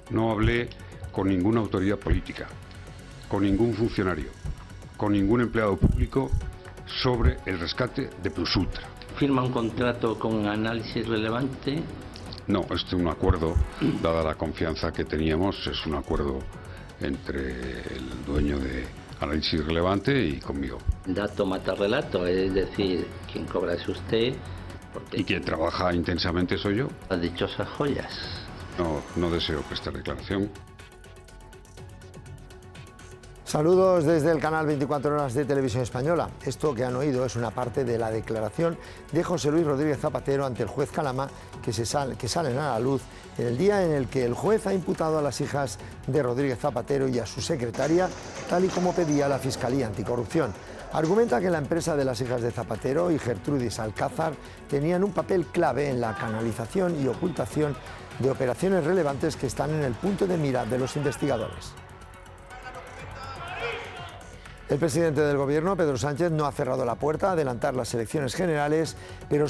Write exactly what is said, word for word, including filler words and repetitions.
No hablé con ninguna autoridad política, con ningún funcionario, con ningún empleado público sobre el rescate de Plus Ultra. ¿Firma un contrato con Análisis Relevante? No, este es un acuerdo, dada la confianza que teníamos, es un acuerdo entre el dueño de Análisis Relevante y conmigo. Dato mata relato, es decir, quien cobra es usted. ¿Y quien trabaja intensamente soy yo? Las dichosas joyas. No, no deseo prestar declaración. Saludos desde el canal veinticuatro horas de Televisión Española. Esto que han oído es una parte de la declaración de José Luis Rodríguez Zapatero ante el juez Calama, que, se sal, que salen a la luz en el día en el que el juez ha imputado a las hijas de Rodríguez Zapatero y a su secretaria, tal y como pedía la Fiscalía Anticorrupción. Argumenta que la empresa de las hijas de Zapatero y Gertrudis Alcázar tenían un papel clave en la canalización y ocultación de operaciones relevantes que están en el punto de mira de los investigadores. El presidente del Gobierno, Pedro Sánchez, no ha cerrado la puerta a adelantar las elecciones generales, pero